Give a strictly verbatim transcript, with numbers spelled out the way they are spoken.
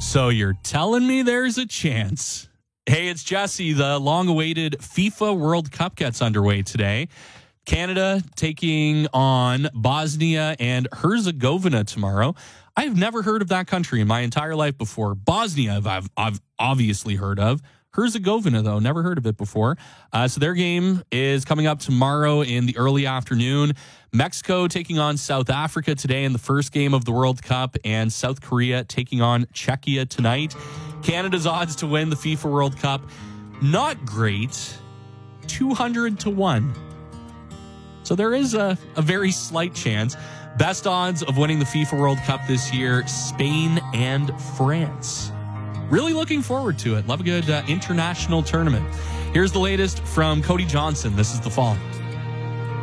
So you're telling me there's a chance. Hey, it's Jesse. The long-awaited FIFA World Cup gets underway today. Canada taking on Bosnia and Herzegovina tomorrow. I've never heard of that country in my entire life before. Bosnia, I've, I've obviously heard of. Herzegovina, though, never heard of it before. Uh, so their game is coming up tomorrow in the early afternoon. Mexico taking on South Africa today in the first game of the World Cup, and South Korea taking on Czechia tonight. Canada's odds to win the FIFA World Cup, not great, two hundred to one. So there is a, a very slight chance. Best odds of winning the FIFA World Cup this year, Spain and France. Really looking forward to it. Love a good uh, international tournament. Here's the latest from Cody Johnson. This is The Fall.